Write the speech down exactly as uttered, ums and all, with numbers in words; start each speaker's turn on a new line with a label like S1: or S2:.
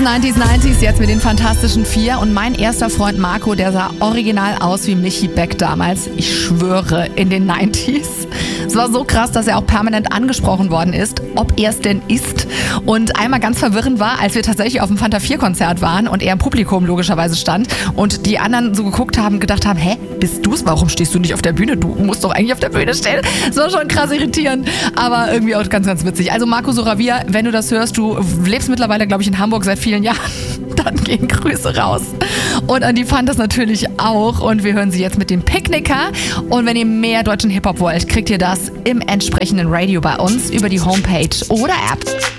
S1: neunzig neunzig jetzt mit den Fantastischen Vier. Und mein erster Freund Marco, der sah original aus wie Michi Beck damals. Ich schwöre, in den neunziger. Es war so krass, dass er auch permanent angesprochen worden ist, ob er es denn ist. Und einmal ganz verwirrend war, als wir tatsächlich auf dem Fanta vier Konzert waren und er im Publikum logischerweise stand und die anderen so geguckt haben, gedacht haben, hä, bist du's? Warum stehst du nicht auf der Bühne? Du musst doch eigentlich auf der Bühne stehen. Das war schon krass irritierend, aber irgendwie auch ganz, ganz witzig. Also Marco Soravia, wenn du das hörst, du lebst mittlerweile, glaube ich, in Hamburg seit vielen Jahren, dann gehen Grüße raus. Und an die Fantas natürlich auch. Und wir hören sie jetzt mit dem Picknicker. Und wenn ihr mehr deutschen Hip-Hop wollt, kriegt ihr das im entsprechenden Radio bei uns über die Homepage oder App.